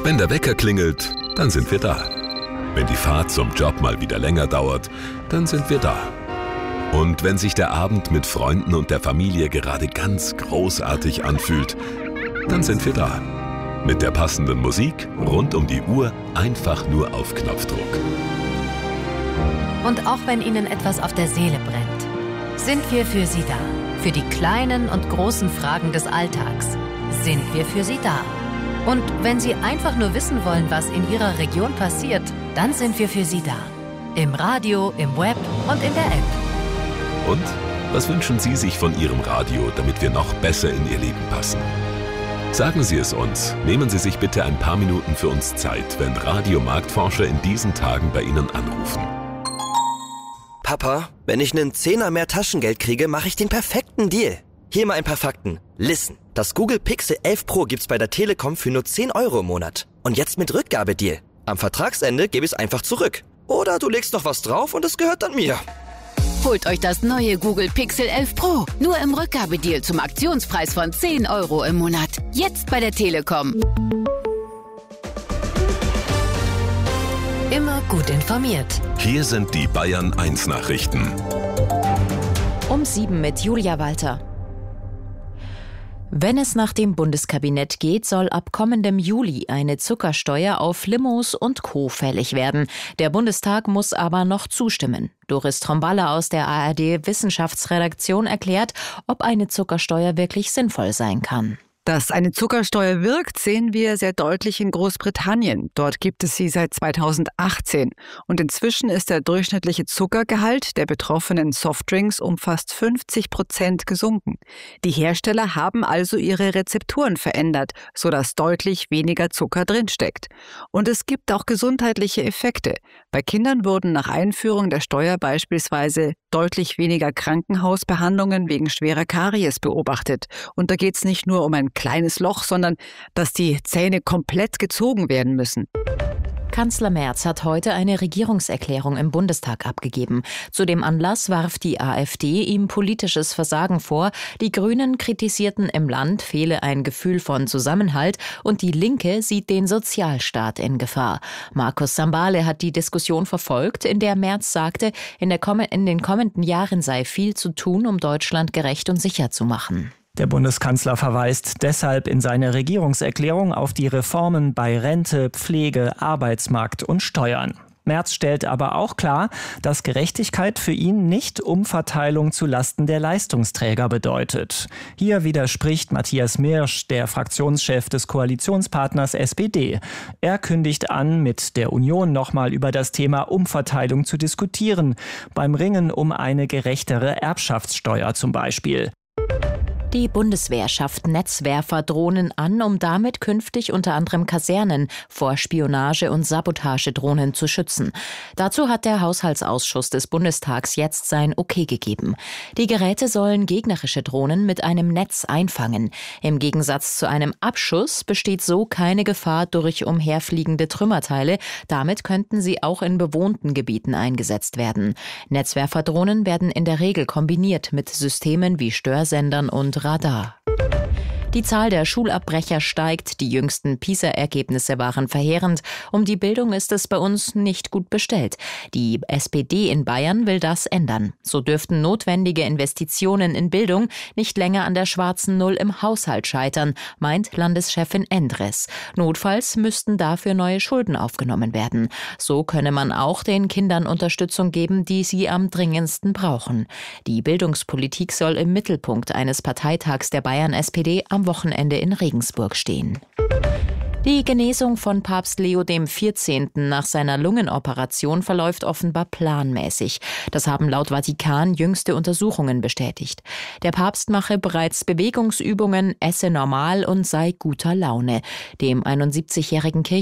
Wenn der Wecker klingelt, dann sind wir da. Wenn die Fahrt zum Job mal wieder länger dauert, dann sind wir da. Und wenn sich der Abend mit Freunden und der Familie gerade ganz großartig anfühlt, dann sind wir da. Mit der passenden Musik rund um die Uhr, einfach nur auf Knopfdruck. Und auch wenn Ihnen etwas auf der Seele brennt, sind wir für Sie da. Für die kleinen und großen Fragen des Alltags sind wir für Sie da. Und wenn Sie einfach nur wissen wollen, was in Ihrer Region passiert, dann sind wir für Sie da. Im Radio, im Web und in der App. Und was wünschen Sie sich von Ihrem Radio, damit wir noch besser in Ihr Leben passen? Sagen Sie es uns. Nehmen Sie sich bitte ein paar Minuten für uns Zeit, wenn Radiomarktforscher in diesen Tagen bei Ihnen anrufen. Papa, wenn ich einen Zehner mehr Taschengeld kriege, mache ich den perfekten Deal. Hier mal ein paar Fakten. Listen, das Google Pixel 11 Pro gibt's bei der Telekom für nur 10 € im Monat. Und jetzt mit Rückgabedeal. Am Vertragsende gebe ich es einfach zurück. Oder du legst noch was drauf und es gehört dann mir. Holt euch das neue Google Pixel 11 Pro. Nur im Rückgabedeal zum Aktionspreis von 10 € im Monat. Jetzt bei der Telekom. Immer gut informiert. Hier sind die Bayern 1 Nachrichten. Um 7 mit Julia Walter. Wenn es nach dem Bundeskabinett geht, soll ab kommendem Juli eine Zuckersteuer auf Limos und Co. fällig werden. Der Bundestag muss aber noch zustimmen. Doris Tromballe aus der ARD-Wissenschaftsredaktion erklärt, ob eine Zuckersteuer wirklich sinnvoll sein kann. Dass eine Zuckersteuer wirkt, sehen wir sehr deutlich in Großbritannien. Dort gibt es sie seit 2018. Und inzwischen ist der durchschnittliche Zuckergehalt der betroffenen Softdrinks um fast 50% gesunken. Die Hersteller haben also ihre Rezepturen verändert, sodass deutlich weniger Zucker drinsteckt. Und es gibt auch gesundheitliche Effekte. Bei Kindern wurden nach Einführung der Steuer beispielsweise deutlich weniger Krankenhausbehandlungen wegen schwerer Karies beobachtet. Und da geht es nicht nur um ein kleines Loch, sondern dass die Zähne komplett gezogen werden müssen. Kanzler Merz hat heute eine Regierungserklärung im Bundestag abgegeben. Zu dem Anlass warf die AfD ihm politisches Versagen vor. Die Grünen kritisierten, im Land fehle ein Gefühl von Zusammenhalt und die Linke sieht den Sozialstaat in Gefahr. Markus Sambale hat die Diskussion verfolgt, in der Merz sagte, in den kommenden Jahren sei viel zu tun, um Deutschland gerecht und sicher zu machen. Der Bundeskanzler verweist deshalb in seiner Regierungserklärung auf die Reformen bei Rente, Pflege, Arbeitsmarkt und Steuern. Merz stellt aber auch klar, dass Gerechtigkeit für ihn nicht Umverteilung zulasten der Leistungsträger bedeutet. Hier widerspricht Matthias Mirsch, der Fraktionschef des Koalitionspartners SPD. Er kündigt an, mit der Union nochmal über das Thema Umverteilung zu diskutieren, beim Ringen um eine gerechtere Erbschaftssteuer zum Beispiel. Die Bundeswehr schafft Netzwerferdrohnen an, um damit künftig unter anderem Kasernen vor Spionage- und Sabotagedrohnen zu schützen. Dazu hat der Haushaltsausschuss des Bundestags jetzt sein Okay gegeben. Die Geräte sollen gegnerische Drohnen mit einem Netz einfangen. Im Gegensatz zu einem Abschuss besteht so keine Gefahr durch umherfliegende Trümmerteile. Damit könnten sie auch in bewohnten Gebieten eingesetzt werden. Netzwerferdrohnen werden in der Regel kombiniert mit Systemen wie Störsendern und Radar. Die Zahl der Schulabbrecher steigt. Die jüngsten PISA-Ergebnisse waren verheerend. Um die Bildung ist es bei uns nicht gut bestellt. Die SPD in Bayern will das ändern. So dürften notwendige Investitionen in Bildung nicht länger an der schwarzen Null im Haushalt scheitern, meint Landeschefin Endres. Notfalls müssten dafür neue Schulden aufgenommen werden. So könne man auch den Kindern Unterstützung geben, die sie am dringendsten brauchen. Die Bildungspolitik soll im Mittelpunkt eines Parteitags der Bayern-SPD am Wochenende in Regensburg stehen. Die Genesung von Papst Leo XIV. Nach seiner Lungenoperation verläuft offenbar planmäßig. Das haben laut Vatikan jüngste Untersuchungen bestätigt. Der Papst mache bereits Bewegungsübungen, esse normal und sei guter Laune. Dem 71-jährigen